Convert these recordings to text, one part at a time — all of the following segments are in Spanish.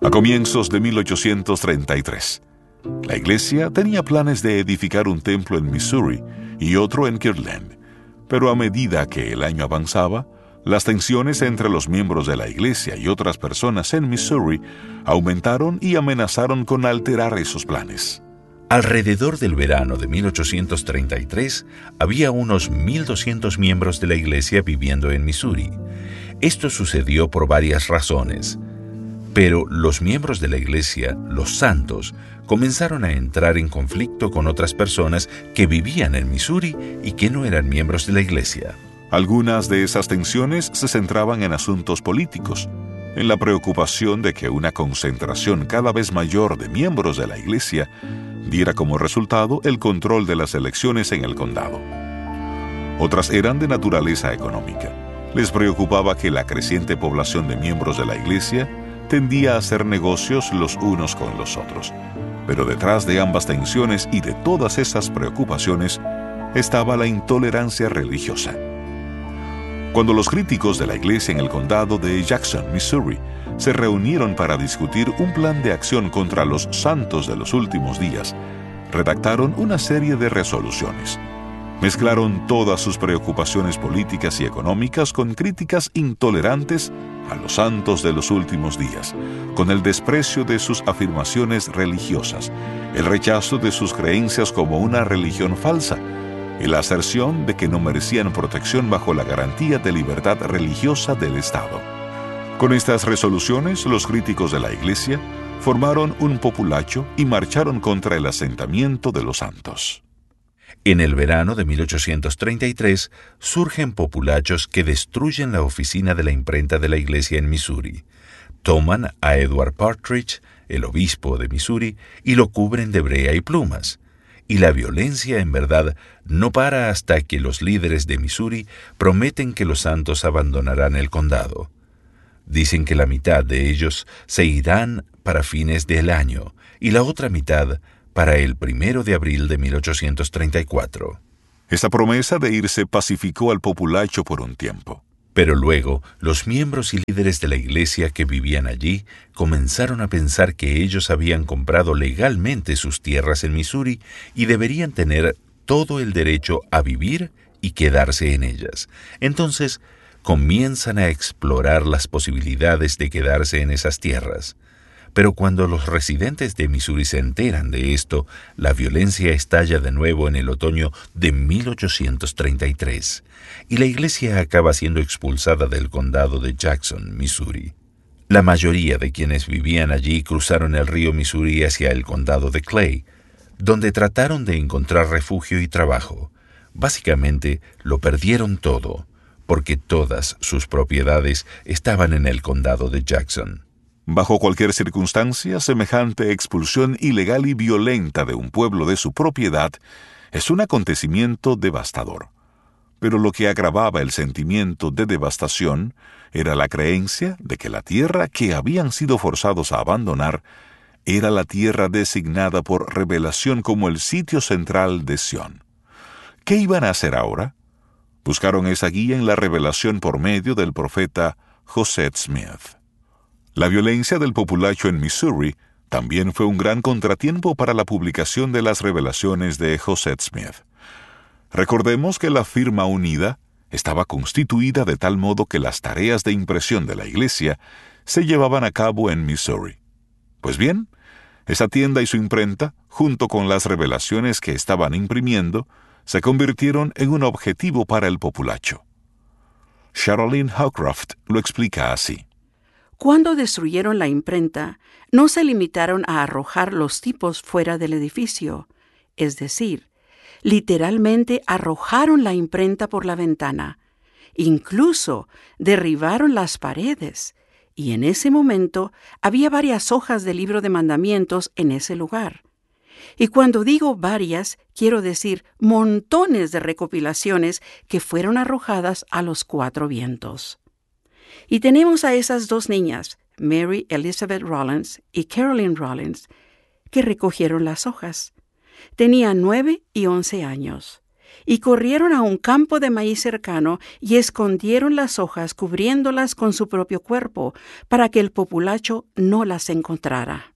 A comienzos de 1833, la iglesia tenía planes de edificar un templo en Missouri y otro en Kirtland, pero a medida que el año avanzaba, las tensiones entre los miembros de la iglesia y otras personas en Missouri aumentaron y amenazaron con alterar esos planes. Alrededor del verano de 1833, había unos 1,200 miembros de la iglesia viviendo en Missouri. Esto sucedió por varias razones. Pero los miembros de la iglesia, los santos, comenzaron a entrar en conflicto con otras personas que vivían en Missouri y que no eran miembros de la iglesia. Algunas de esas tensiones se centraban en asuntos políticos, en la preocupación de que una concentración cada vez mayor de miembros de la iglesia diera como resultado el control de las elecciones en el condado. Otras eran de naturaleza económica. Les preocupaba que la creciente población de miembros de la iglesia tendía a hacer negocios los unos con los otros. Pero detrás de ambas tensiones y de todas esas preocupaciones estaba la intolerancia religiosa. Cuando los críticos de la iglesia en el condado de Jackson, Missouri, se reunieron para discutir un plan de acción contra los santos de los últimos días, redactaron una serie de resoluciones. Mezclaron todas sus preocupaciones políticas y económicas con críticas intolerantes a los santos de los últimos días, con el desprecio de sus afirmaciones religiosas, el rechazo de sus creencias como una religión falsa, y la aserción de que no merecían protección bajo la garantía de libertad religiosa del Estado. Con estas resoluciones, los críticos de la iglesia formaron un populacho y marcharon contra el asentamiento de los santos. En el verano de 1833 surgen populachos que destruyen la oficina de la imprenta de la iglesia en Missouri. Toman a Edward Partridge, el obispo de Missouri, y lo cubren de brea y plumas. Y la violencia, en verdad, no para hasta que los líderes de Missouri prometen que los santos abandonarán el condado. Dicen que la mitad de ellos se irán para fines del año y la otra mitad para el 1 de abril de 1834. Esta promesa de irse pacificó al populacho por un tiempo. Pero luego, los miembros y líderes de la iglesia que vivían allí comenzaron a pensar que ellos habían comprado legalmente sus tierras en Missouri y deberían tener todo el derecho a vivir y quedarse en ellas. Entonces, comienzan a explorar las posibilidades de quedarse en esas tierras. Pero cuando los residentes de Missouri se enteran de esto, la violencia estalla de nuevo en el otoño de 1833, y la iglesia acaba siendo expulsada del condado de Jackson, Missouri. La mayoría de quienes vivían allí cruzaron el río Missouri hacia el condado de Clay, donde trataron de encontrar refugio y trabajo. Básicamente, lo perdieron todo, porque todas sus propiedades estaban en el condado de Jackson. Bajo cualquier circunstancia, semejante expulsión ilegal y violenta de un pueblo de su propiedad es un acontecimiento devastador. Pero lo que agravaba el sentimiento de devastación era la creencia de que la tierra que habían sido forzados a abandonar era la tierra designada por revelación como el sitio central de Sión. ¿Qué iban a hacer ahora? Buscaron esa guía en la revelación por medio del profeta Joseph Smith. La violencia del populacho en Missouri también fue un gran contratiempo para la publicación de las revelaciones de Joseph Smith. Recordemos que la firma unida estaba constituida de tal modo que las tareas de impresión de la iglesia se llevaban a cabo en Missouri. Pues bien, esa tienda y su imprenta, junto con las revelaciones que estaban imprimiendo, se convirtieron en un objetivo para el populacho. Charlene Hawcroft lo explica así. Cuando destruyeron la imprenta, no se limitaron a arrojar los tipos fuera del edificio, es decir, literalmente arrojaron la imprenta por la ventana, incluso derribaron las paredes, y en ese momento había varias hojas del libro de mandamientos en ese lugar. Y cuando digo varias, quiero decir montones de recopilaciones que fueron arrojadas a los cuatro vientos. Y tenemos a esas dos niñas, Mary Elizabeth Rollins y Carolyn Rollins, que recogieron las hojas. Tenían 9 y 11 años. y corrieron a un campo de maíz cercano y escondieron las hojas cubriéndolas con su propio cuerpo para que el populacho no las encontrara.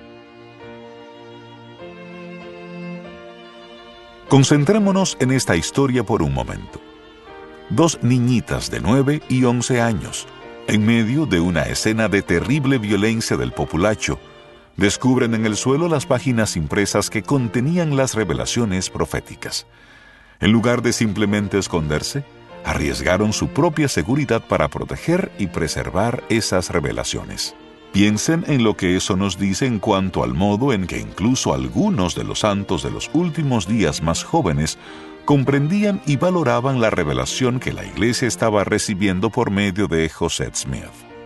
Concentrémonos en esta historia por un momento. 2 niñitas de 9 y 11 años, en medio de una escena de terrible violencia del populacho, descubren en el suelo las páginas impresas que contenían las revelaciones proféticas. En lugar de simplemente esconderse, arriesgaron su propia seguridad para proteger y preservar esas revelaciones. Piensen en lo que eso nos dice en cuanto al modo en que incluso algunos de los santos de los últimos días más jóvenes comprendían y valoraban la revelación que la Iglesia estaba recibiendo por medio de José Smith.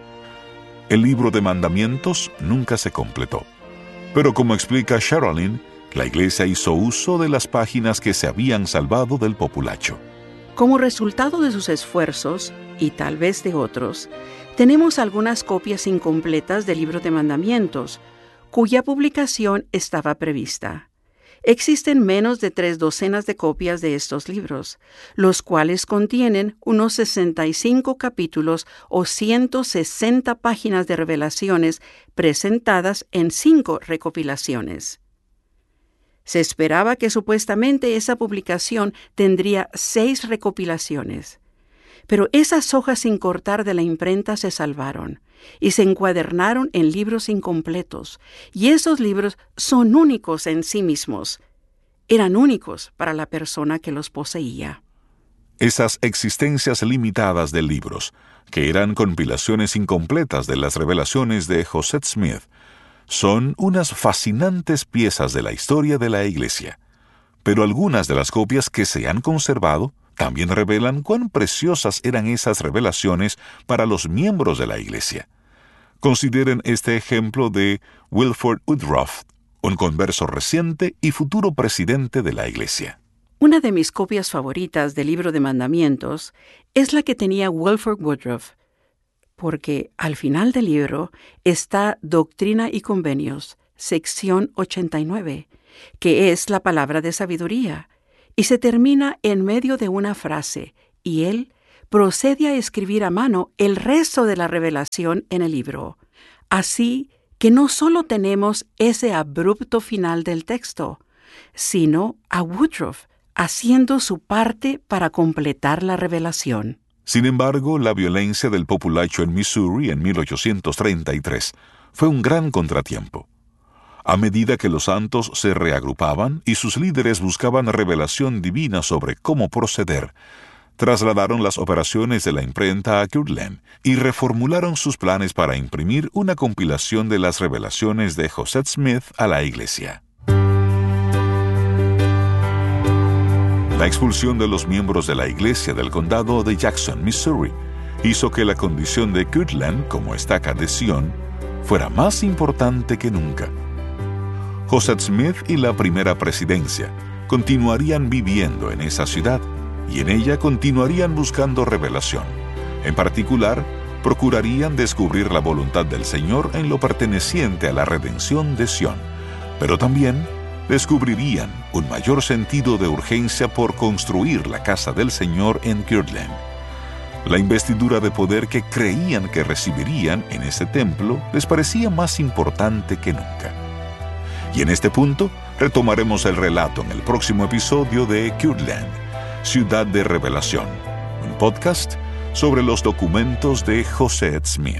El libro de mandamientos nunca se completó, pero como explica Sherilyn, la Iglesia hizo uso de las páginas que se habían salvado del populacho. Como resultado de sus esfuerzos, y tal vez de otros, tenemos algunas copias incompletas del libro de mandamientos, cuya publicación estaba prevista. Existen menos de 3 docenas de copias de estos libros, los cuales contienen unos 65 capítulos o 160 páginas de revelaciones presentadas en 5 recopilaciones. Se esperaba que supuestamente esa publicación tendría 6 recopilaciones. Pero esas hojas sin cortar de la imprenta se salvaron y se encuadernaron en libros incompletos, y esos libros son únicos en sí mismos. Eran únicos para la persona que los poseía. Esas existencias limitadas de libros, que eran compilaciones incompletas de las revelaciones de José Smith, son unas fascinantes piezas de la historia de la Iglesia. Pero algunas de las copias que se han conservado también revelan cuán preciosas eran esas revelaciones para los miembros de la Iglesia. Consideren este ejemplo de Wilford Woodruff, un converso reciente y futuro presidente de la Iglesia. Una de mis copias favoritas del libro de mandamientos es la que tenía Wilford Woodruff, porque al final del libro está Doctrina y Convenios, sección 89, que es la palabra de sabiduría, y se termina en medio de una frase, y él procede a escribir a mano el resto de la revelación en el libro. Así que no solo tenemos ese abrupto final del texto, sino a Woodruff haciendo su parte para completar la revelación. Sin embargo, la violencia del populacho en Missouri en 1833 fue un gran contratiempo. A medida que los santos se reagrupaban y sus líderes buscaban revelación divina sobre cómo proceder, trasladaron las operaciones de la imprenta a Kirtland y reformularon sus planes para imprimir una compilación de las revelaciones de José Smith a la Iglesia. La expulsión de los miembros de la Iglesia del condado de Jackson, Missouri, hizo que la condición de Kirtland como estaca de Sion fuera más importante que nunca. José Smith y la primera presidencia continuarían viviendo en esa ciudad y en ella continuarían buscando revelación. En particular, procurarían descubrir la voluntad del Señor en lo perteneciente a la redención de Sion, pero también descubrirían un mayor sentido de urgencia por construir la casa del Señor en Kirtland. La investidura de poder que creían que recibirían en ese templo les parecía más importante que nunca. Y en este punto retomaremos el relato en el próximo episodio de Kirtland, Ciudad de Revelación, un podcast sobre los documentos de José Smith.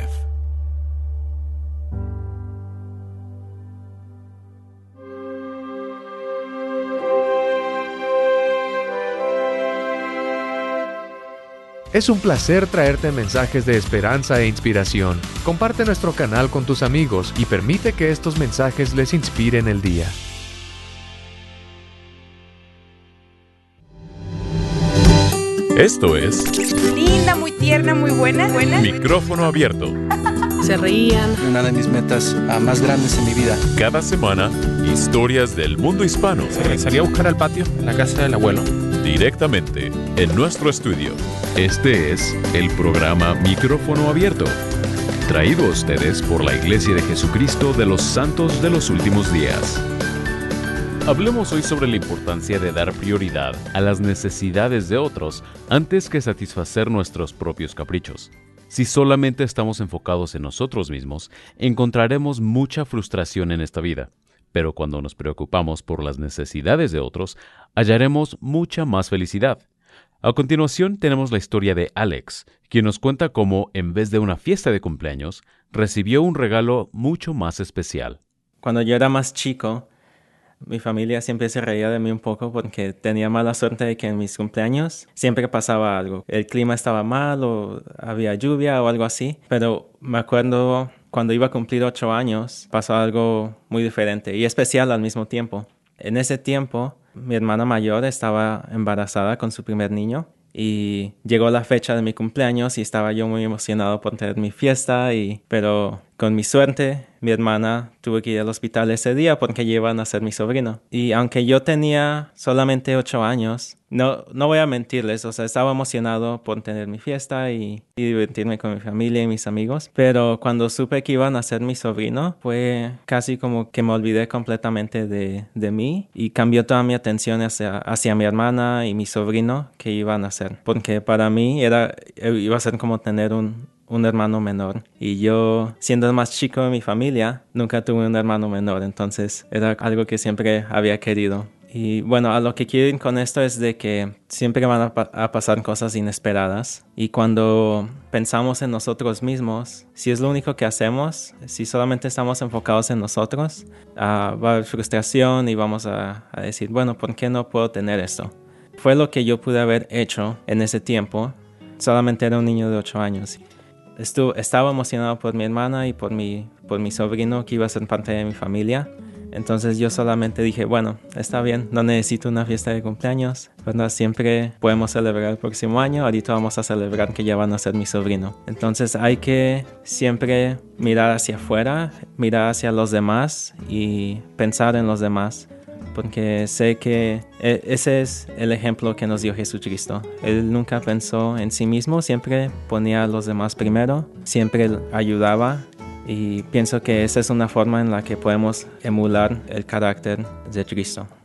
Es un placer traerte mensajes de esperanza e inspiración. Comparte nuestro canal con tus amigos y permite que estos mensajes les inspiren el día. Esto es Linda, muy tierna, muy buena. Micrófono Abierto. Se reían. Una de mis metas más grandes en mi vida. Cada semana, historias del mundo hispano. Salí a buscar al patio en la casa del abuelo. Directamente en nuestro estudio. Este es el programa Micrófono Abierto, traído a ustedes por la Iglesia de Jesucristo de los Santos de los Últimos Días. Hablemos hoy sobre la importancia de dar prioridad a las necesidades de otros antes que satisfacer nuestros propios caprichos. Si solamente estamos enfocados en nosotros mismos, encontraremos mucha frustración en esta vida. Pero cuando nos preocupamos por las necesidades de otros, hallaremos mucha más felicidad. A continuación tenemos la historia de Alex, quien nos cuenta cómo, en vez de una fiesta de cumpleaños, recibió un regalo mucho más especial. Cuando yo era más chico, mi familia siempre se reía de mí un poco porque tenía mala suerte de que en mis cumpleaños siempre pasaba algo. El clima estaba mal o había lluvia o algo así. Pero me acuerdo cuando iba a cumplir 8 años, pasó algo muy diferente y especial al mismo tiempo. En ese tiempo, mi hermana mayor estaba embarazada con su primer niño y llegó la fecha de mi cumpleaños y estaba yo muy emocionado por tener mi fiesta, pero con mi suerte, mi hermana tuvo que ir al hospital ese día porque iban a ser mi sobrino. Y aunque yo tenía solamente 8 años, no voy a mentirles, estaba emocionado por tener mi fiesta y divertirme con mi familia y mis amigos. Pero cuando supe que iban a ser mi sobrino, fue casi como que me olvidé completamente de mí y cambió toda mi atención hacia mi hermana y mi sobrino que iban a ser. Porque para mí iba a ser como tener un hermano menor. Y yo, siendo el más chico de mi familia, nunca tuve un hermano menor. Entonces era algo que siempre había querido. Y bueno, a lo que quiero ir con esto es de que siempre van a pasar cosas inesperadas. Y cuando pensamos en nosotros mismos, si es lo único que hacemos, si solamente estamos enfocados en nosotros, va a haber frustración y vamos a decir, bueno, ¿por qué no puedo tener esto? Fue lo que yo pude haber hecho en ese tiempo. Solamente era un niño de 8 años. Estaba emocionado por mi hermana y por mi sobrino que iba a ser parte de mi familia. Entonces yo solamente dije, bueno, está bien, no necesito una fiesta de cumpleaños, ¿verdad? Siempre podemos celebrar el próximo año, ahorita vamos a celebrar que ya van a ser mi sobrino. Entonces hay que siempre mirar hacia afuera, mirar hacia los demás y pensar en los demás. Porque sé que ese es el ejemplo que nos dio Jesucristo. Él nunca pensó en sí mismo, siempre ponía a los demás primero, siempre ayudaba. Y pienso que esa es una forma en la que podemos emular el carácter de Cristo.